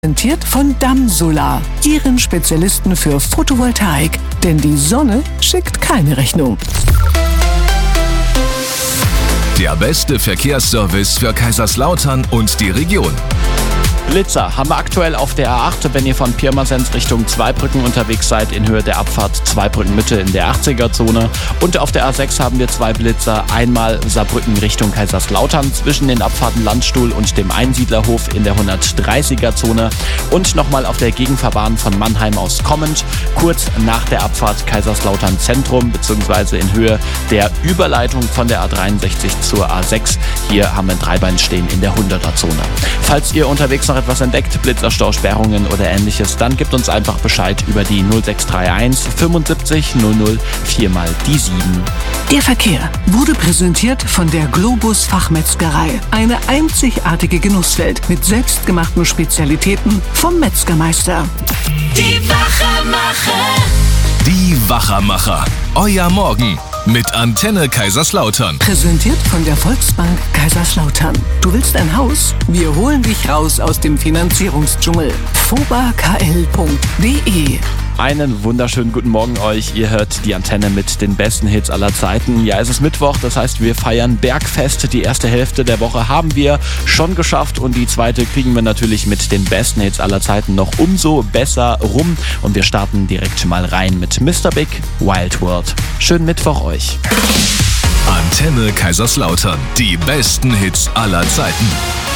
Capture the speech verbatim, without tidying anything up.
Präsentiert von Damm Solar, Ihren Spezialisten für Photovoltaik. Denn die Sonne schickt keine Rechnung. Der beste Verkehrsservice für Kaiserslautern und die Region. Blitzer haben wir aktuell auf der A acht, wenn ihr von Pirmasens Richtung Zweibrücken unterwegs seid, in Höhe der Abfahrt Zweibrücken Mitte in der achtziger-Zone. Und auf der A sechs haben wir zwei Blitzer, einmal Saarbrücken Richtung Kaiserslautern zwischen den Abfahrten Landstuhl und dem Einsiedlerhof in der hundertdreißiger-Zone. Und nochmal auf der Gegenfahrbahn von Mannheim aus kommend, kurz nach der Abfahrt Kaiserslautern Zentrum bzw. in Höhe der Überleitung von der A dreiundsechzig zur A sechs. Hier haben wir ein Dreibein stehen in der hunderter-Zone. Falls ihr unterwegs noch etwas entdeckt, Blitzerstau, Sperrungen oder ähnliches, dann gebt uns einfach Bescheid über die null sechs drei eins fünfundsiebzig null null vier mal die sieben. Der Verkehr wurde präsentiert von der Globus Fachmetzgerei. Eine einzigartige Genusswelt mit selbstgemachten Spezialitäten vom Metzgermeister. Die Wachermacher. Die Wachermacher. Euer Morgen mit Antenne Kaiserslautern. Präsentiert von der Volksbank Kaiserslautern. Du willst ein Haus? Wir holen dich raus aus dem Finanzierungsdschungel. fobakl punkt de. Einen wunderschönen guten Morgen euch. Ihr hört die Antenne mit den besten Hits aller Zeiten. Ja, es ist Mittwoch, das heißt, wir feiern Bergfest. Die erste Hälfte der Woche haben wir schon geschafft und die zweite kriegen wir natürlich mit den besten Hits aller Zeiten noch umso besser rum. Und wir starten direkt mal rein mit Mister Big, Wild World. Schönen Mittwoch euch. Antenne Kaiserslautern. Die besten Hits aller Zeiten.